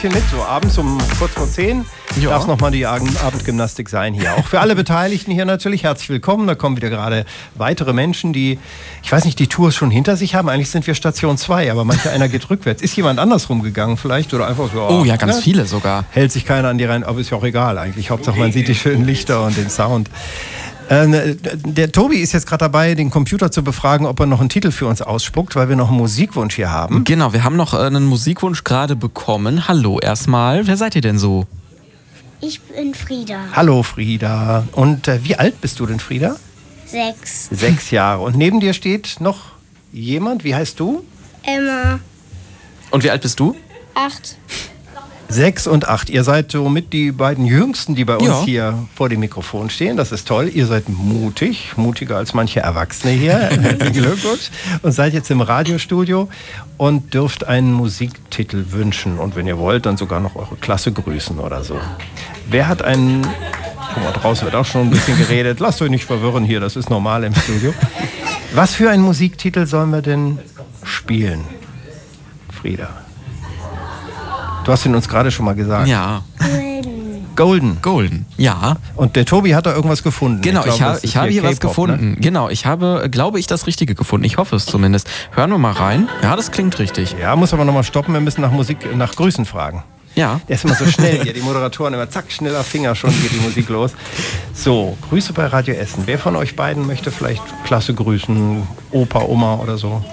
mit, so abends um kurz vor 10 darf nochmal die Abendgymnastik sein hier. Auch für alle Beteiligten hier natürlich herzlich willkommen. Da kommen wieder gerade weitere Menschen, die, ich weiß nicht, die Tours schon hinter sich haben. Eigentlich sind wir Station 2, aber mancher einer geht rückwärts. Ist jemand andersrum gegangen vielleicht? Oder einfach so, oh ja, ganz viele sogar. Hält sich keiner an die rein, aber ist ja auch egal eigentlich. Hauptsache man sieht die schönen Lichter und den Sound. Der Tobi ist jetzt gerade dabei, den Computer zu befragen, ob er noch einen Titel für uns ausspuckt, weil wir noch einen Musikwunsch hier haben. Genau, wir haben noch einen Musikwunsch gerade bekommen. Hallo erstmal, wer seid ihr denn so? Ich bin Frieda. Hallo Frieda. Und wie alt bist du denn, Frieda? 6. 6 Jahre. Und neben dir steht noch jemand, wie heißt du? Emma. Und wie alt bist du? 8. 6 und 8. Ihr seid somit die beiden Jüngsten, die bei uns hier vor dem Mikrofon stehen. Das ist toll. Ihr seid mutig, mutiger als manche Erwachsene hier. Herzlichen Glückwunsch. Und seid jetzt im Radiostudio und dürft einen Musiktitel wünschen. Und wenn ihr wollt, dann sogar noch eure Klasse grüßen oder so. Wer hat einen... Guck mal, draußen wird auch schon ein bisschen geredet. Lasst euch nicht verwirren hier, das ist normal im Studio. Was für einen Musiktitel sollen wir denn spielen, Frieda? Du hast ihn uns gerade schon mal gesagt. Ja. Golden, ja. Und der Tobi hat da irgendwas gefunden. Genau, ich habe hier was gefunden. Ne? Genau, ich habe, glaube ich, das Richtige gefunden. Ich hoffe es zumindest. Hören wir mal rein. Ja, das klingt richtig. Ja, muss aber nochmal stoppen. Wir müssen nach Grüßen fragen. Ja. Der ist immer so schnell hier. Die Moderatoren immer zack, schneller Finger, schon geht die Musik los. So, Grüße bei Radio Essen. Wer von euch beiden möchte vielleicht Klasse grüßen? Opa, Oma oder so?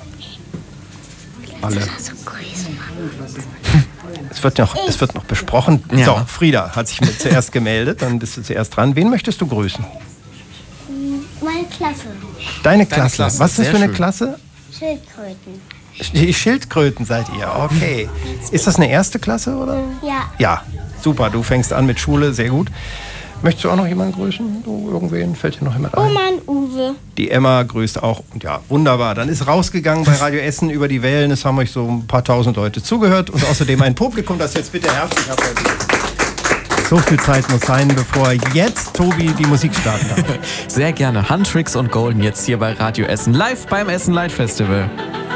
Alle. Es wird noch besprochen. Ja. So, Frieda hat sich zuerst gemeldet, dann bist du zuerst dran. Wen möchtest du grüßen? Meine Klasse. Deine Klasse. Was ist das für eine schön. Klasse? Schildkröten. Die Schildkröten seid ihr, okay. Ist das eine erste Klasse, oder? Ja. Ja, super, du fängst an mit Schule, sehr gut. Möchtest du auch noch jemanden grüßen? Du, irgendwen? Fällt dir noch jemand ein? Oma und Uwe. Die Emma grüßt auch. Und ja, wunderbar. Dann ist rausgegangen bei Radio Essen über die Wellen. Es haben euch so ein paar tausend Leute zugehört. Und außerdem ein Publikum, das jetzt bitte herzlich applaudiert. So viel Zeit muss sein, bevor jetzt Tobi die Musik starten darf. Sehr gerne. Huntrix und Golden jetzt hier bei Radio Essen. Live beim Essen Light Festival.